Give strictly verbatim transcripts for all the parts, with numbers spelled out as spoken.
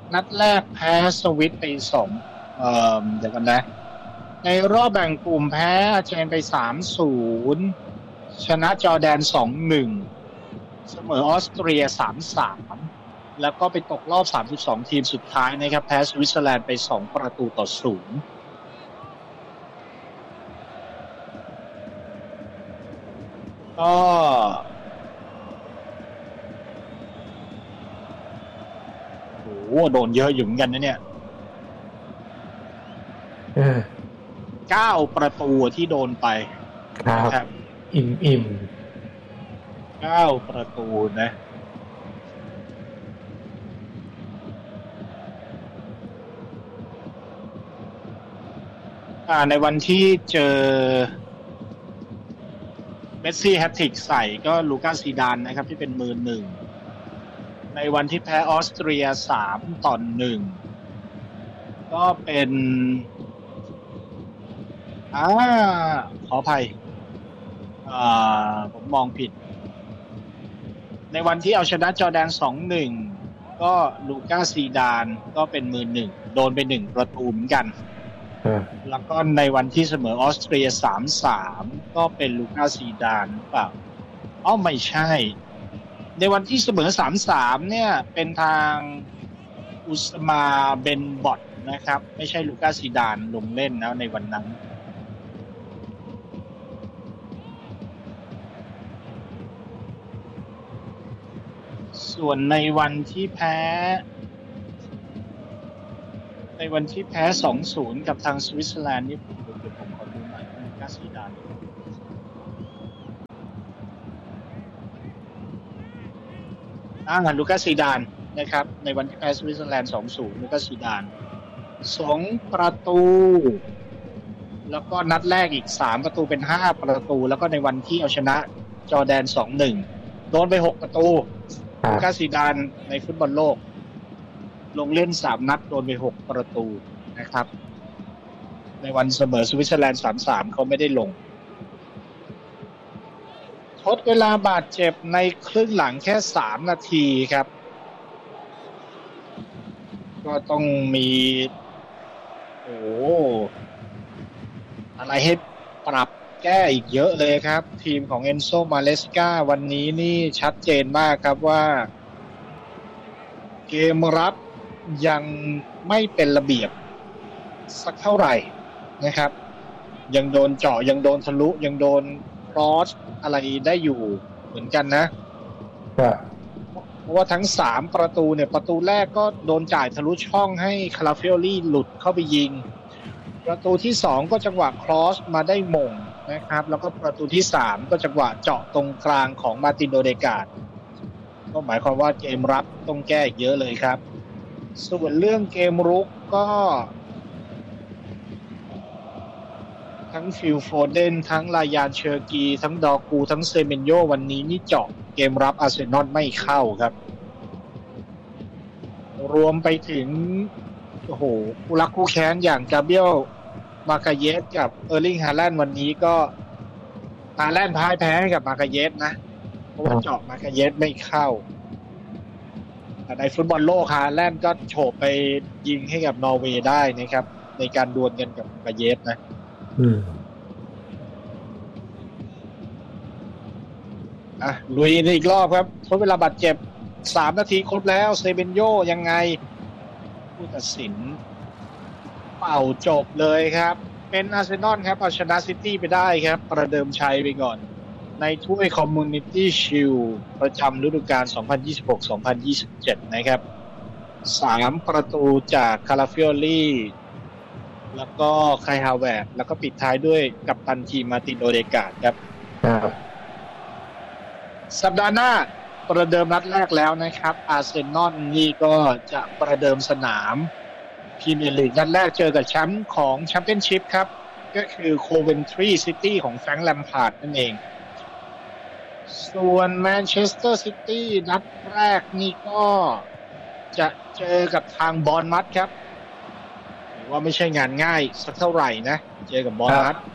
นัดแรกแพ้สวิตไปสองเอ่อเดี๋ยวกันนะในรอบแบ่งกลุ่มแพ้อาร์เจนไป สามศูนย์ ชนะจอร์แดน สองหนึ่ง เสมอออสเตรีย สามสาม แล้วก็ไปตกรอบสามสิบสองทีมสุดท้ายนะครับแพ้สวิตเซอร์แลนด์ไปสองประตูต่อศูนย์ก็โอ้โหโดนเยอะอยู่เหมือนกันนะเนี่ยเออเก้าประตูที่โดนไปครับอิ่มอิ่มเก้าประตูนะอ่าในวันที่เจอเมสซี่แฮตทริกใส่ก็ลูก้าซีดานนะครับที่เป็นมือหนึ่งในวันที่แพ้ออสเตรียสามต่อหนึ่งก็เป็นอ่าขออภัยอ่าผมมองผิดในวันที่เอาชนะจอร์แดน สองหนึ่ง ก็ลูก้าซีดานก็เป็นมือหนึ่งโดนไปหนึ่งประตูเหมือนกันแล้วก็ในวันที่เสมอออสเตรีย สามสาม ก็เป็นลูก้าซีดานหรือเปล่าอ้าวไม่ใช่ในวันที่เสมอ สามสาม เนี่ยเป็นทางอุสมาเบนบอทนะครับไม่ใช่ลูก้าซีดานลงเล่นนะในวันนั้นส่วนในวันที่แพ้ในวันที่แพ้ สองศูนย์ กับทางสวิตเซอร์แลนด์นี่ผมเดี๋ยวผมขอดูหน่อยลูก้าซีดานอ่าลูก้าซีดานนะครับในวันที่แพ้สวิตเซอร์แลนด์ สองศูนย์ ลูก้าซีดานสองประตูแล้วก็นัดแรกอีกสามประตูเป็นห้าประตูแล้วก็ในวันที่เอาชนะจอร์แดน สองหนึ่ง โดนไปหกประตูลูก้าซีดานในฟุตบอลโลกลงเล่นสามนัดโดนไปหกประตูนะครับในวันเสมอสวิตเซอร์แลนด์ สามสาม เขาไม่ได้ลงทดเวลาบาดเจ็บในครึ่งหลังแค่สามนาทีครับก็ต้องมีโอ้อะไรให้ปรับแก้อีกเยอะเลยครับทีมของเอนโซมาเลสกาวันนี้นี่ชัดเจนมากครับว่าเกมรับยังไม่เป็นระเบียบสักเท่าไหร่นะครับยังโดนเจาะยังโดนทะลุยังโดนครอสอะไรได้อยู่เหมือนกันนะเพราะว่าทั้งสามประตูเนี่ยประตูแรกก็โดนจ่ายทะลุช่องให้คาราเฟลลี่หลุดเข้าไปยิงประตูที่สองก็จังหวะครอสมาได้หม่งนะครับแล้วก็ประตูที่สามก็จังหวะเจาะตรงกลางของมาร์ตินโอเดการ์ดก็หมายความว่าเกมรับต้องแก้อีกเยอะเลยครับส่วนเรื่องเกมรุกก็ทั้งฟิลโฟเดนทั้งลายานเชอร์กีทั้งดอกูทั้งเซเมนโยวันนี้นี่เจาะเกมรับอาร์เซนอลไม่เข้าครับรวมไปถึงโอ้โหผู้รักคู่แค้นอย่างกาเบรียลมาคาเยสกับเออร์ลิงฮาแลนด์วันนี้ก็ฮาแลนด์พ่ายแพ้ให้กับมาคาเยสนะเพราะว่าเจาะมาคาเยสไม่เข้าในฟุตบอลโลกฮาแลนด์ก็โฉบไปยิงให้กับนอร์เวย์ได้นะครับในการดวลกันกับมาคาเยสนะอืมอ่ะลุยอีกรอบครับทดเวลาบาดเจ็บสามนาทีครบแล้วเซเบนโยยังไงผู้ตัดสินเป่าจบเลยครับเป็นอาร์เซนอลครับเอาชนะซิตี้ไปได้ครับประเดิมชัยไปก่อนในถ้วยคอมมูนิตี้ชิลด์ประจำฤดูกาล สองพันยี่สิบหก สองพันยี่สิบเจ็ด นะครับสามประตูจากคาราฟิโอลี่แล้วก็ไคฮาวเวิร์ดแล้วก็ปิดท้ายด้วยกัปตันทีมมาร์ตินโอเดการ์ดครับสัปดาห์หน้าประเดิมนัดแรกแล้วนะครับอาร์เซนอลนี่ก็จะประเดิมสนามพรีเมียร์ลีกนัดแรกเจอกับแชมป์ของแชมเปี้ยนชิพครับก็คือโคเวนทรีซิตี้ของแฟรงค์ แลมพาร์ดนั่นเองส่วนแมนเชสเตอร์ซิตี้นัดแรกนี่ก็จะเจอกับทางบอร์นมัธครับว่าไม่ใช่งานง่ายสักเท่าไหร่นะเจอกับบอร์นมัธ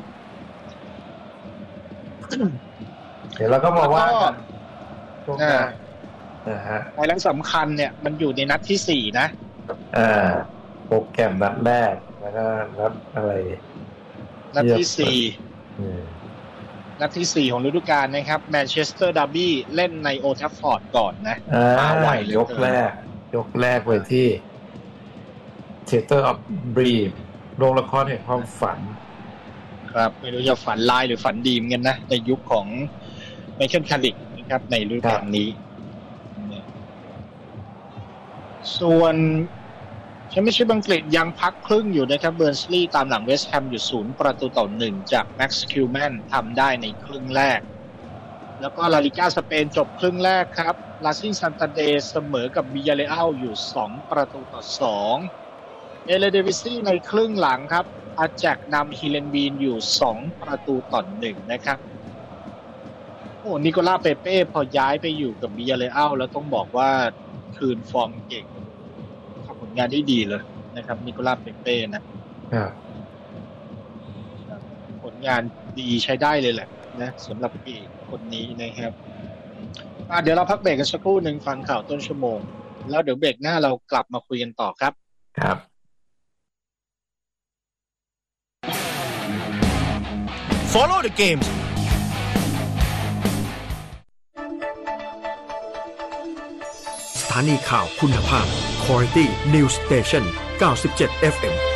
เดี๋ยวเราก็มาว่ากันช่วงหน้านะฮะไอ้เรื่องสำคัญเนี่ยมันอยู่ในนัดที่สี่นะอ่าโปรแกรมนัดแรกแล้วก็นัดอะไรนัดที่สี่อืมนัดที่สี่ของฤดูกาลนะครับแมนเชสเตอร์ดาร์บี้เล่นในโอลด์แทราฟฟอร์ดก่อนนะอ่ามาไวเหลืยอก เกินแรก ยกแรกไปที่เทเตอร์ออฟบรีมโรงละครแห่งความฝันครับไม่รู้จะฝันร้ายหรือฝันดีเหมือนกันนะในยุคของไมเคิลคาริกนะครับในฤดูกาลนี้ ส่วนแชมเปี้ยนชิพอังกฤษยังพักครึ่งอยู่นะครับเบิร์นสลีย์ตามหลังเวสต์แฮมอยู่ศูนย์ประตูต่อหนึ่งจากแม็กซ์คิวแมนทำได้ในครึ่งแรก แล้วก็ลาลิก้าสเปนจบครึ่งแรกครับลาซิงซันตาเดเสมอกับวิยาเรอัลอยู่สองประตูต่อสองเอเลเดวิซี่ในครึ่งหลังครับอาแจกนำฮิเลนบีนอยู่สองประตูต่อหนึ่งนะครับโอ้นิโคล่าเปเป้พอย้ายไปอยู่กับวิยาเรอัลแล้วต้องบอกว่าคืนฟอร์มเก่งทำผลงานได้ดีเลยนะครับนิโคล่าเปเป้นะครับ ผลงานดีใช้ได้เลยแหละนะสำหรับปีคนนี้นะครับอ่ะเดี๋ยวเราพักเบรกกันสักครู่หนึ่งฟังข่าวต้นชั่วโมงแล้วเดี๋ยวเบรกหน้าเรากลับมาคุยกันต่อครับครับ Follow the games สถานีข่าวคุณภาพ Quality News Station เก้าสิบเจ็ด เอฟ เอ็ม